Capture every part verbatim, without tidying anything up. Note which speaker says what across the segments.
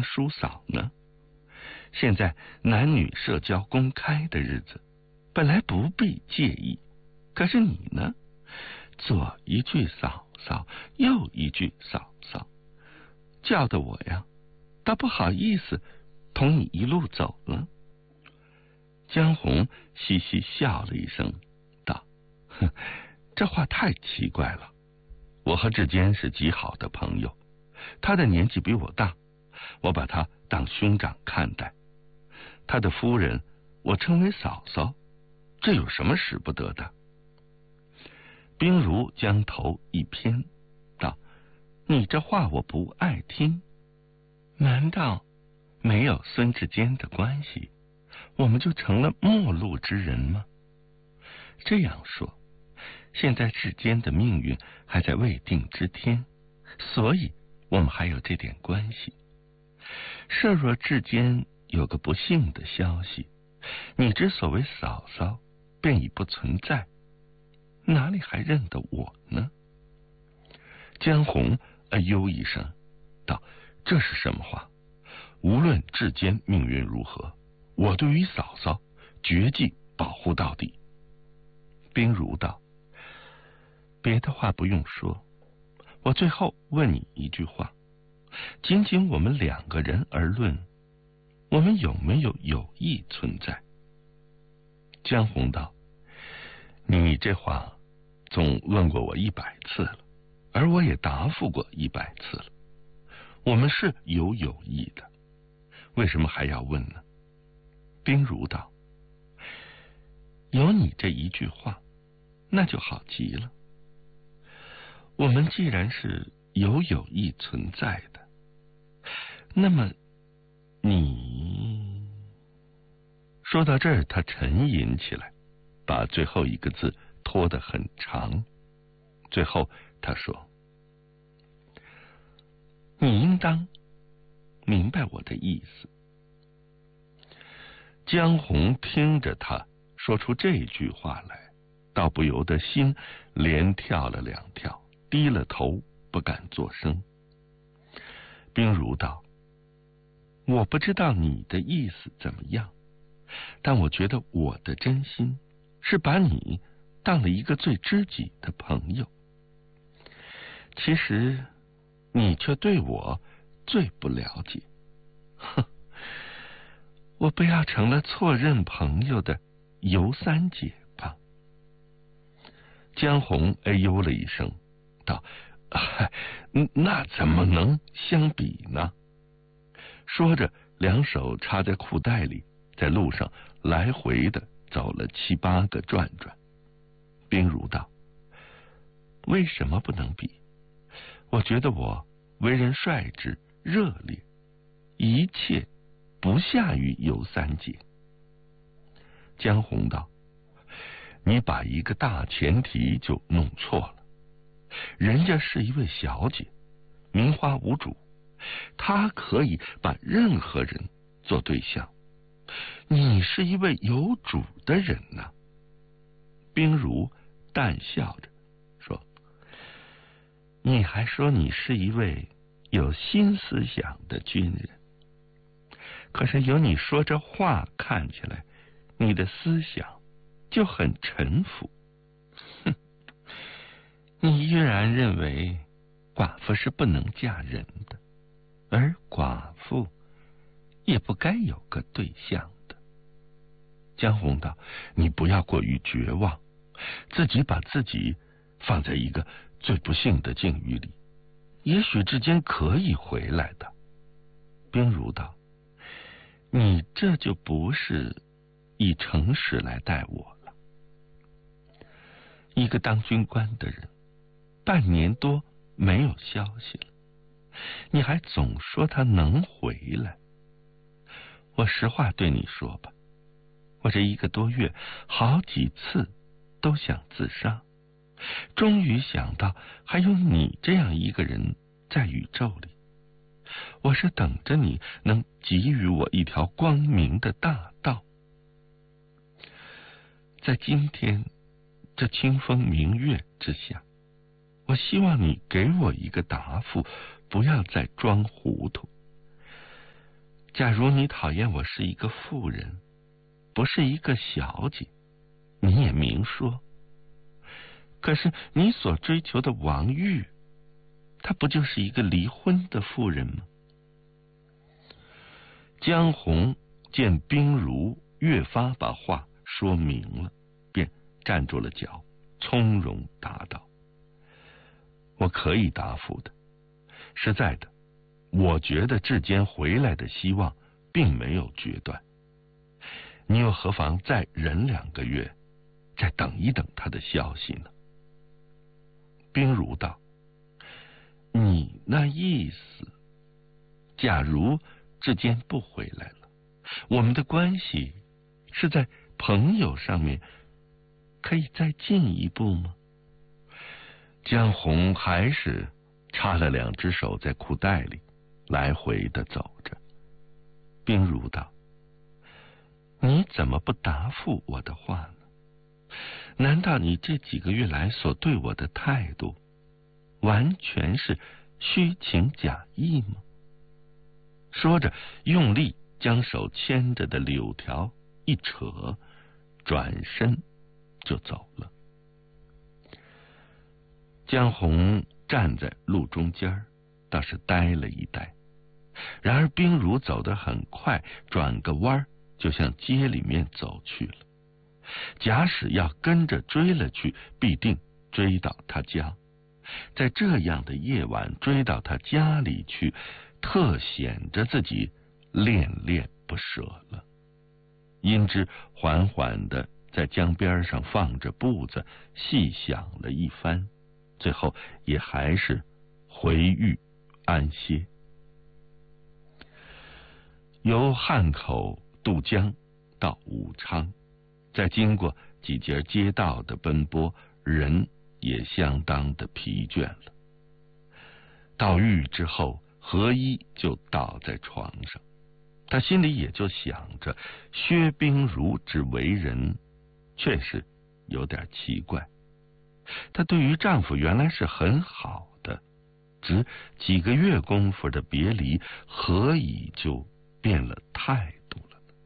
Speaker 1: 叔嫂呢？现在男女社交公开的日子，本来不必介意，可是你呢，左一句嫂嫂，右一句嫂嫂，叫得我呀，倒不好意思同你一路走了。江红嘻嘻笑了一声，道：“哼，这话太奇怪了。我和志坚是极好的朋友，他的年纪比我大，我把他当兄长看待。他的夫人，我称为嫂嫂，这有什么使不得的？”冰如将头一偏，道：“你这话我不爱听。难道没有孙志坚的关系，我们就成了陌路之人吗？这样说，现在志坚的命运还在未定之天，所以我们还有这点关系。设若志坚有个不幸的消息，你之所谓嫂嫂便已不存在，哪里还认得我呢？”江红哎呦一声，道：“这是什么话？无论志坚命运如何，我对于嫂嫂绝技保护到底。”冰如道：“别的话不用说，我最后问你一句话，仅仅我们两个人而论，我们有没有友谊存在？”江红道：“你这话总问过我一百次了，而我也答复过一百次了。我们是有友谊的，为什么还要问呢？”冰如道：“有你这一句话，那就好极了。我们既然是有友谊存在的，那么你……”说到这儿，他沉吟起来，把最后一个字拖得很长。最后他说：“你应当明白我的意思。”江红听着他说出这句话来，倒不由得心连跳了两跳，低了头不敢作声。冰如道：“我不知道你的意思怎么样，但我觉得我的真心是把你当了一个最知己的朋友。其实你却对我最不了解。哼，我不要成了错认朋友的尤三姐吧。”江红哎呦了一声，道：“嗨，那怎么能相比呢？”说着，两手插在裤袋里，在路上来回的走了七八个转转。冰如道：“为什么不能比？我觉得我为人率直热烈，一切不下于尤三姐。”江红道：“你把一个大前提就弄错了。人家是一位小姐，名花无主，她可以把任何人做对象。你是一位有主的人呐、啊。”冰如淡笑着说：“你还说你是一位有新思想的军人，可是由你说这话看起来，你的思想就很陈腐。哼，你依然认为寡妇是不能嫁人的，而寡妇也不该有个对象的。”江红道：“你不要过于绝望，自己把自己放在一个最不幸的境遇里，也许之间可以回来的。”冰如道：“你这就不是以诚实来待我了。一个当军官的人，半年多没有消息了，你还总说他能回来。我实话对你说吧，我这一个多月好几次都想自杀，终于想到还有你这样一个人在宇宙里，我是等着你能给予我一条光明的大道。在今天这清风明月之下，我希望你给我一个答复，不要再装糊涂。 假如你讨厌我是一个妇人，不是一个小姐，你也明说。可是你所追求的王玉，她不就是一个离婚的妇人吗？江红见冰如越发把话说明了，便站住了脚，从容答道：我可以答复的。实在的，我觉得志坚回来的希望并没有决断，你又何妨再忍两个月，再等一等他的消息呢？冰如道：你那意思，假如志坚不回来了，我们的关系是在朋友上面可以再进一步吗？江红还是插了两只手在裤袋里，来回的走着。冰如道：你怎么不答复我的话呢？难道你这几个月来所对我的态度完全是虚情假意吗？说着，用力将手牵着的柳条一扯，转身就走了。江红站在路中间，倒是呆了一呆。然而冰如走得很快，转个弯就向街里面走去了。假使要跟着追了去，必定追到他家。在这样的夜晚追到他家里去，特显着自己恋恋不舍了。因之缓缓的在江边上放着步子，细想了一番，最后也还是回寓安歇。由汉口渡江到武昌，再经过几节街道的奔波，人也相当的疲倦了。到狱之后，何一就倒在床上，他心里也就想着，薛冰如之为人确实有点奇怪。她对于丈夫原来是很好的，只几个月功夫的别离，何以就变了态度了呢？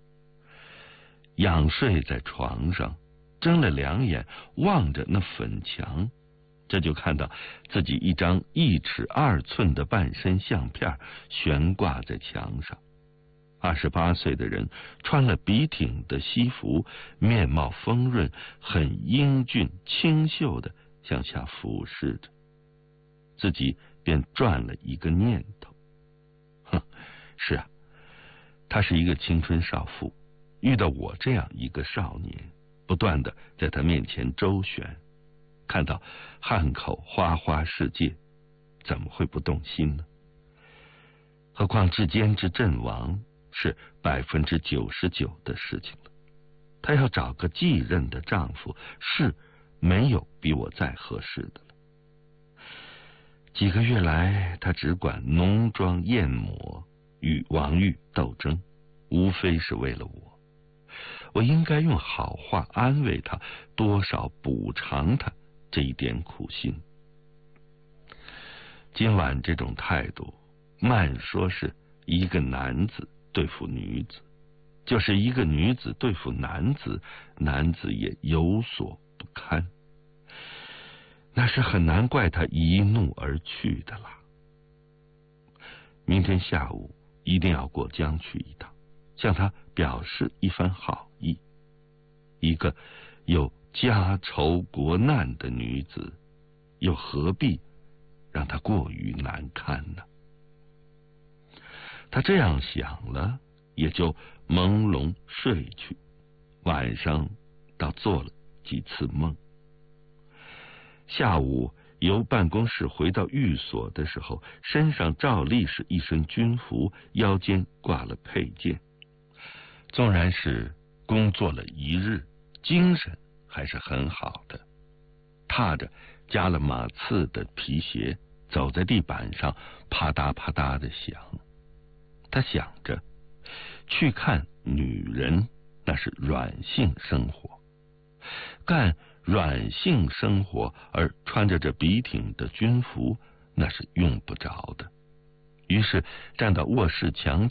Speaker 1: 仰睡在床上，睁了两眼，望着那粉墙，这就看到自己一张一尺二寸的半身相片悬挂在墙上。二十八岁的人，穿了笔挺的西服，面貌丰润，很英俊清秀的向下俯视着。自己便转了一个念头，哼，是啊，她是一个青春少妇，遇到我这样一个少年，不断的在他面前周旋，看到汉口花花世界，怎么会不动心呢？何况志坚之阵亡是百分之九十九的事情了，她要找个继任的丈夫，是没有比我再合适的了。几个月来，她只管浓妆艳抹，与王玉斗争，无非是为了我。我应该用好话安慰她，多少补偿她这一点苦心。今晚这种态度，慢说是一个男子对付女子，就是一个女子对付男子，男子也有所不堪。那是很难怪他一怒而去的啦。明天下午一定要过江去一趟，向他表示一番好意。一个有家仇国难的女子，又何必让她过于难堪呢？他这样想了，也就朦胧睡去。晚上倒做了几次梦。下午由办公室回到寓所的时候，身上照例是一身军服，腰间挂了佩剑。纵然是工作了一日，精神还是很好的。踏着加了马刺的皮鞋，走在地板上，啪嗒啪嗒的响。他想着，去看女人那是软性生活，干软性生活而穿着这笔挺的军服，那是用不着的。于是站到卧室墙